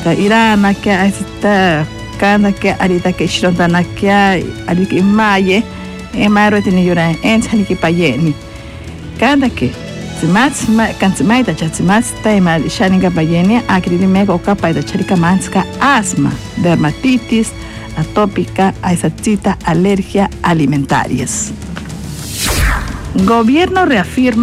irana que esta canda que ahorita que shirondana que ahorita maye maro tiene llora en que payeni canda que Zimats kanzimaita chatzimats tema shaninga payeni akrilimega okapa da charika manska asma, dermatitis atópica, aisatita, alergia alimentarias. Gobierno reafirma